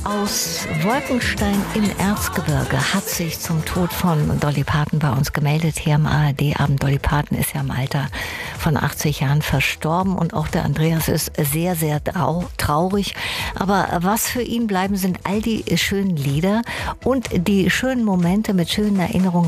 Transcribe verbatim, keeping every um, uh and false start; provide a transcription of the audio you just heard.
aus Wolkenstein im Erzgebirge hat sich zum Tod von Dolly Parton bei uns gemeldet hier im A R D-Abend. Dolly Parton ist ja im Alter von achtzig Jahren verstorben und auch der Andreas ist sehr, sehr traurig. Aber was für ihn bleiben, sind all die schönen Lieder und die schönen Momente mit schönen Erinnerungen